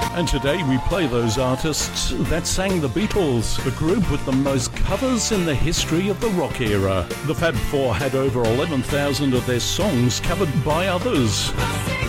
And today we play those artists that sang the Beatles, the group with the most covers in the history of the rock era. The Fab Four had over 11,000 of their songs covered by others.